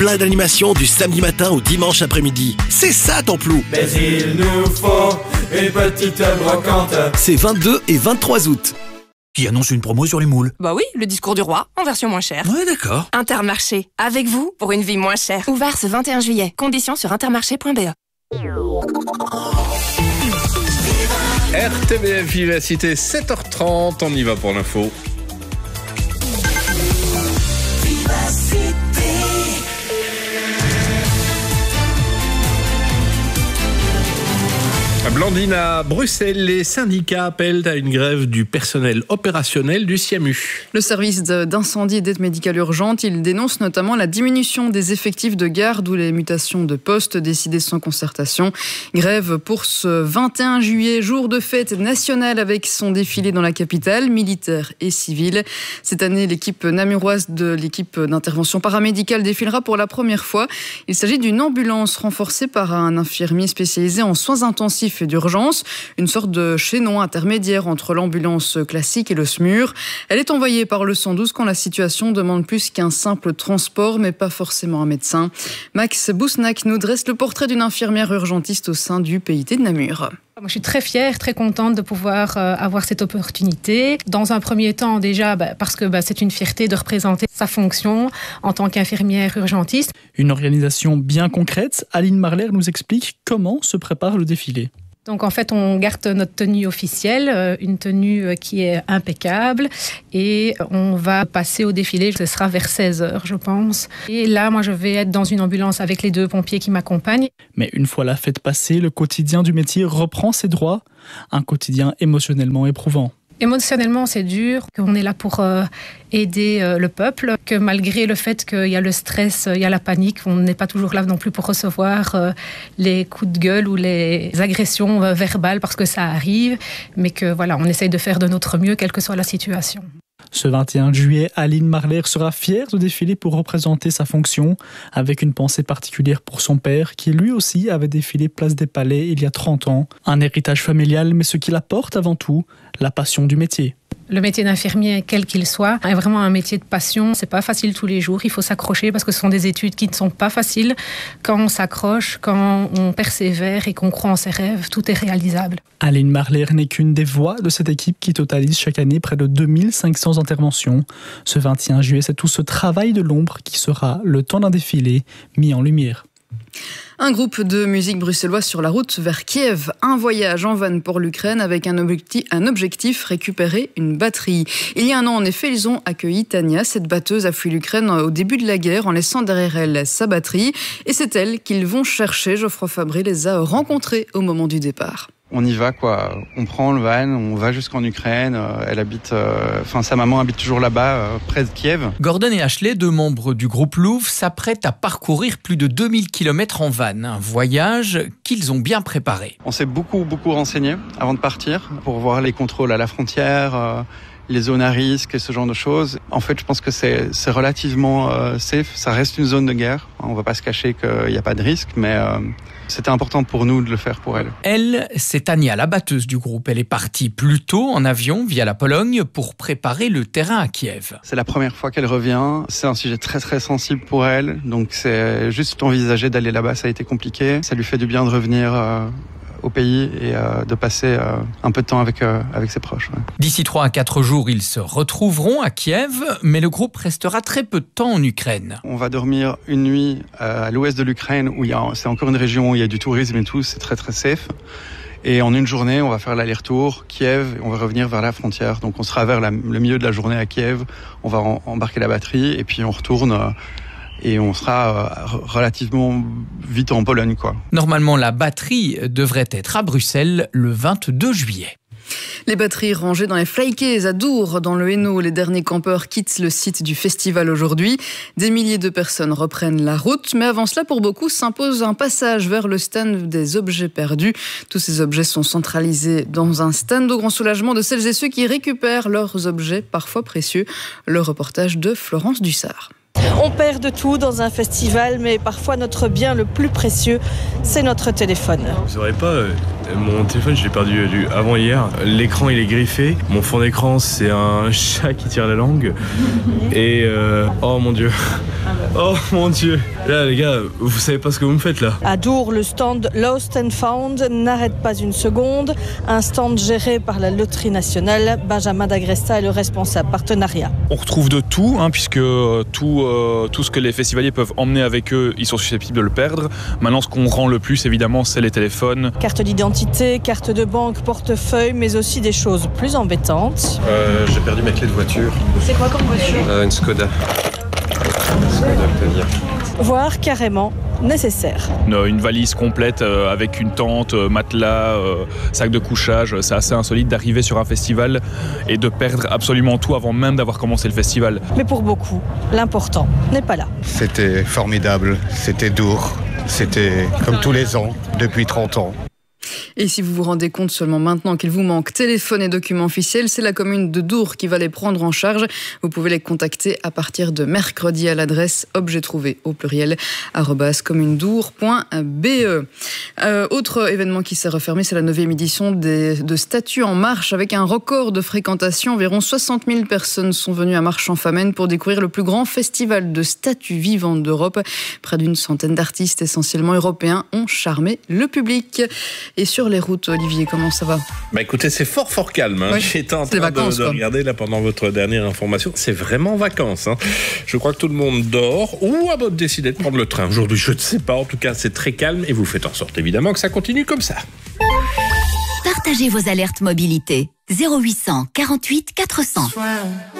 Plein d'animations du samedi matin au dimanche après-midi. C'est ça ton plou. Mais il nous faut une petite brocante. C'est 22 et 23 août. Qui annonce une promo sur les moules. Bah oui, le discours du roi, en version moins chère. Ouais, d'accord. Intermarché, avec vous pour une vie moins chère. Ouvert ce 21 juillet. Conditions sur intermarché.be. RTBF Vivacité, 7h30, on y va pour l'info. Blandine, à Bruxelles, les syndicats appellent à une grève du personnel opérationnel du SIAMU. Le service d'incendie et d'aide médicale urgente, il dénonce notamment la diminution des effectifs de garde ou les mutations de postes décidées sans concertation. Grève pour ce 21 juillet, jour de fête nationale avec son défilé dans la capitale, militaire et civile. Cette année, l'équipe namuroise de l'équipe d'intervention paramédicale défilera pour la première fois. Il s'agit d'une ambulance renforcée par un infirmier spécialisé en soins intensifs et d'urgence, une sorte de chaînon intermédiaire entre l'ambulance classique et le SMUR. Elle est envoyée par le 112 quand la situation demande plus qu'un simple transport, mais pas forcément un médecin. Max Bousnac nous dresse le portrait d'une infirmière urgentiste au sein du PIT de Namur. Moi, je suis très fière, très contente de pouvoir avoir cette opportunité. Dans un premier temps, déjà, parce que c'est une fierté de représenter sa fonction en tant qu'infirmière urgentiste. Une organisation bien concrète. Aline Marler nous explique comment se prépare le défilé. Donc en fait, on garde notre tenue officielle, une tenue qui est impeccable, et on va passer au défilé. Ce sera vers 16h, je pense. Et là, moi, je vais être dans une ambulance avec les 2 pompiers qui m'accompagnent. Mais une fois la fête passée, le quotidien du métier reprend ses droits. Un quotidien émotionnellement éprouvant. Émotionnellement, c'est dur, qu'on est là pour aider le peuple, que malgré le fait qu'il y a le stress, il y a la panique, on n'est pas toujours là non plus pour recevoir les coups de gueule ou les agressions verbales parce que ça arrive, mais que voilà, on essaye de faire de notre mieux, quelle que soit la situation. Ce 21 juillet, Aline Marler sera fière de défiler pour représenter sa fonction, avec une pensée particulière pour son père, qui lui aussi avait défilé place des Palais il y a 30 ans. Un héritage familial, mais ce qui l'apporte avant tout, la passion du métier. Le métier d'infirmier, quel qu'il soit, est vraiment un métier de passion. C'est pas facile tous les jours, il faut s'accrocher parce que ce sont des études qui ne sont pas faciles. Quand on s'accroche, quand on persévère et qu'on croit en ses rêves, tout est réalisable. Aline Marler n'est qu'une des voix de cette équipe qui totalise chaque année près de 2500 interventions. Ce 21 juillet, c'est tout ce travail de l'ombre qui sera, le temps d'un défilé, mis en lumière. Un groupe de musique bruxellois sur la route vers Kiev. Un voyage en van pour l'Ukraine avec un objectif, récupérer une batterie. Il y a un an, en effet, ils ont accueilli Tania. Cette batteuse a fui l'Ukraine au début de la guerre en laissant derrière elle sa batterie. Et c'est elle qu'ils vont chercher. Geoffroy Fabré les a rencontrés au moment du départ. On y va, quoi. On prend le van, on va jusqu'en Ukraine. Elle habite, sa maman habite toujours là-bas, près de Kiev. Gordon et Ashley, 2 membres du groupe Louvre, s'apprêtent à parcourir plus de 2000 km en van. Un voyage qu'ils ont bien préparé. On s'est beaucoup renseigné avant de partir pour voir les contrôles à la frontière, les zones à risque et ce genre de choses. En fait, je pense que c'est relativement safe. Ça reste une zone de guerre. On va pas se cacher qu'il n'y a pas de risque, mais c'était important pour nous de le faire pour elle. Elle, c'est Tania, la batteuse du groupe. Elle est partie plus tôt en avion via la Pologne pour préparer le terrain à Kiev. C'est la première fois qu'elle revient. C'est un sujet très sensible pour elle. Donc c'est juste envisager d'aller là-bas, ça a été compliqué. Ça lui fait du bien de revenir au pays et de passer un peu de temps avec ses proches. Ouais. D'ici 3 à 4 jours, ils se retrouveront à Kiev, mais le groupe restera très peu de temps en Ukraine. On va dormir une nuit à l'ouest de l'Ukraine, où c'est encore une région où il y a du tourisme et tout, c'est très safe. Et en une journée, on va faire l'aller-retour Kiev et on va revenir vers la frontière. Donc on sera vers le milieu de la journée à Kiev, on va embarquer la batterie et puis on retourne... et on sera relativement vite en Pologne, quoi. Normalement, la batterie devrait être à Bruxelles le 22 juillet. Les batteries rangées dans les Flykeys à Dour, dans le Hainaut. Les derniers campeurs quittent le site du festival aujourd'hui. Des milliers de personnes reprennent la route. Mais avant cela, pour beaucoup, s'impose un passage vers le stand des objets perdus. Tous ces objets sont centralisés dans un stand au grand soulagement de celles et ceux qui récupèrent leurs objets, parfois précieux. Le reportage de Florence Dussard. On perd de tout dans un festival, mais parfois notre bien le plus précieux, c'est notre téléphone. Vous n'aurez pas Mon téléphone, je l'ai perdu avant hier. L'écran, il est griffé. Mon fond d'écran, c'est un chat qui tire la langue. Et oh mon Dieu. Oh mon Dieu. Là, les gars, vous savez pas ce que vous me faites là. À Dour, le stand Lost and Found n'arrête pas une seconde. Un stand géré par la Loterie Nationale. Benjamin D'Agresta est le responsable partenariat. On retrouve de tout, puisque tout ce que les festivaliers peuvent emmener avec eux, ils sont susceptibles de le perdre. Maintenant, ce qu'on rend le plus, évidemment, c'est les téléphones. Carte d'identité, carte de banque, portefeuille, mais aussi des choses plus embêtantes. J'ai perdu mes clés de voiture. C'est quoi comme voiture ? Une Skoda. Skoda Octavia. Voire carrément nécessaire. Une valise complète avec une tente, matelas, sac de couchage. C'est assez insolite d'arriver sur un festival et de perdre absolument tout avant même d'avoir commencé le festival. Mais pour beaucoup, l'important n'est pas là. C'était formidable, c'était Dour, c'était comme tous les ans, depuis 30 ans. Et si vous vous rendez compte seulement maintenant qu'il vous manque téléphone et documents officiels, c'est la commune de Dour qui va les prendre en charge. Vous pouvez les contacter à partir de mercredi à l'adresse objet trouvé au pluriel @communedour.be. Autre événement qui s'est refermé, c'est la 9e édition de Statues en marche avec un record de fréquentation. Environ 60 000 personnes sont venues à Marche-en-Famenne pour découvrir le plus grand festival de statues vivantes d'Europe. Près d'une centaine d'artistes, essentiellement européens, ont charmé le public. Et sur les routes, Olivier, comment ça va ? Écoutez, c'est fort calme. Oui, j'étais en train de regarder là pendant votre dernière information. C'est vraiment vacances. Je crois que tout le monde dort ou a décidé de prendre le train. Aujourd'hui, je ne sais pas. En tout cas, c'est très calme et vous faites en sorte évidemment que ça continue comme ça. Partagez vos alertes mobilité. 0800 48 400.